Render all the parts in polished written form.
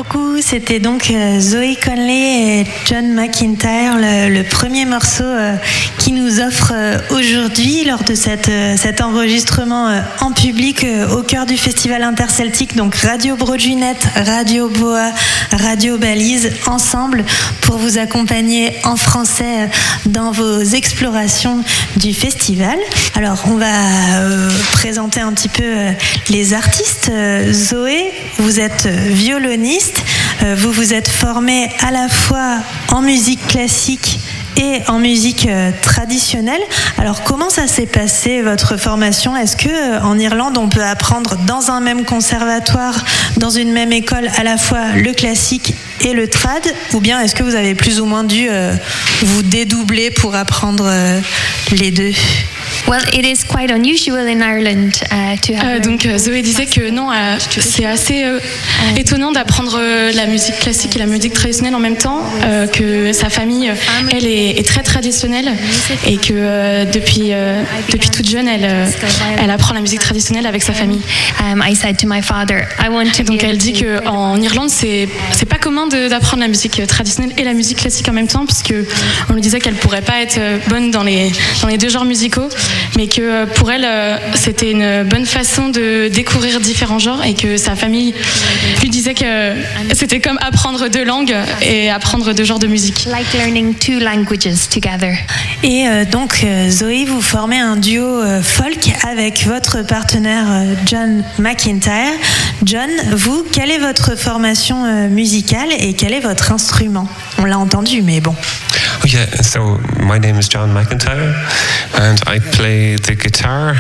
beaucoup. C'était donc Zoé Conley et John McIntyre, le premier morceau qui nous offre aujourd'hui lors de cet enregistrement en public au cœur du Festival Interceltique. Donc Radio Broadway, Radio Boa, Radio Balise, ensemble pour vous accompagner en français dans vos explorations du festival. Alors on va présenter un petit peu les artistes. Zoé, vous êtes violoniste, vous vous êtes formée à la fois en musique classique et en musique traditionnelle. Alors comment ça s'est passé votre formation ? Est-ce que en Irlande on peut apprendre dans un même conservatoire, dans une même école, à la fois le classique et le trad, ou bien est-ce que vous avez plus ou moins dû vous dédoubler pour apprendre les deux ? Well, it is quite unusual in Ireland to have. Donc Zoé disait que non, c'est assez étonnant d'apprendre la musique classique et la musique traditionnelle en même temps, que sa famille, elle est très traditionnelle et que depuis toute jeune, elle apprend la musique traditionnelle avec sa famille. I said to my father, I want to. Et donc elle dit que en Irlande, c'est pas commun d'apprendre la musique traditionnelle et la musique classique en même temps, puisque on lui disait qu'elle pourrait pas être bonne dans les deux genres musicaux, mais que pour elle, c'était une bonne façon de découvrir différents genres et que sa famille lui disait que c'était comme apprendre deux langues et apprendre deux genres de musique. Like learning two languages together. Et donc Zoé, vous formez un duo folk avec votre partenaire John McIntyre. John, vous, quelle est votre formation musicale et quel est votre instrument ? On l'a entendu, mais bon. Oh yeah, so my name is John McIntyre and I play the guitar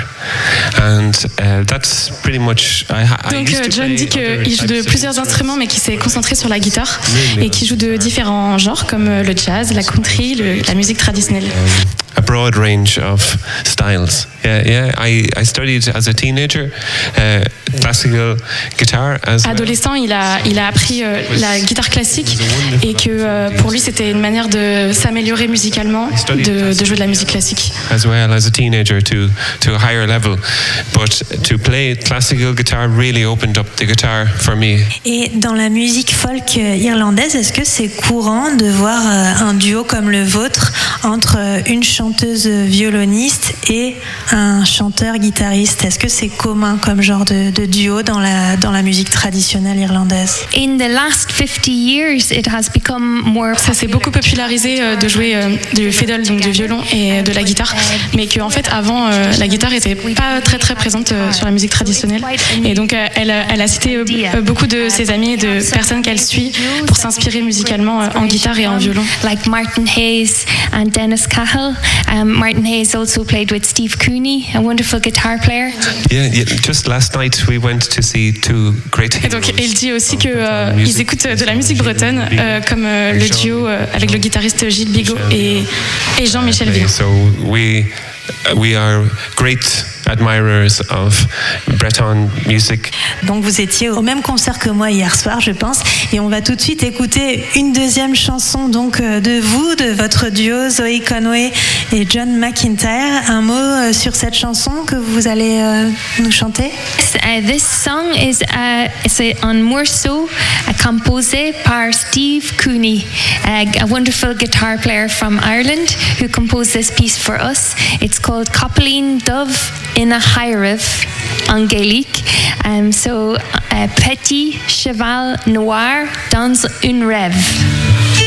and that's pretty much Donc John dit qu'il joue de plusieurs instruments mais qu'il s'est concentré sur la guitare et qu'il joue de différents genres comme le jazz, la country, la musique traditionnelle. A broad range of styles. Yeah. I studied as a teenager classical guitar. Adolescent, il a appris la guitare classique et que pour lui c'était une manière de s'améliorer musicalement, de jouer de la musique classique. As well as a teenager to a higher level, but to play classical guitar really opened up the guitar for me. Et dans la musique folk irlandaise, est-ce que c'est courant de voir un duo comme le vôtre entre une chanteuse violoniste et un chanteur-guitariste? Est-ce que c'est commun comme genre de duo dans la musique traditionnelle irlandaise? In the last 50 years, it has become more. Ça s'est beaucoup popularisé de jouer du fiddle, donc du violon et de la guitare, mais qu'en fait avant la guitare était pas très très présente sur la musique traditionnelle. Et donc elle a cité beaucoup de ses amis et de personnes qu'elle suit pour s'inspirer musicalement en guitare et en violon. Like Martin Hayes and Dennis Cahill. Martin Hayes also played with Steve Cooney, a wonderful guitar player. Yeah. Just last night we went to see two great heroes. Et donc il dit aussi que ils écoutent de la musique bretonne comme le duo avec le guitariste Gilles Bigot et Jean-Michel Villon. So we are great admirers of Breton music. Donc vous étiez au même concert que moi hier soir, je pense, et on va tout de suite écouter une deuxième chanson donc de vous, de votre duo Zoé Conway et John McIntyre. Un mot sur cette chanson que vous allez nous chanter? This song is un morceau composé par Steve Cooney, a wonderful guitar player from Ireland who composed this piece for us. It's called Coppeline Dove in a High-Riv en gaélique. So, petit cheval noir dans une rêve.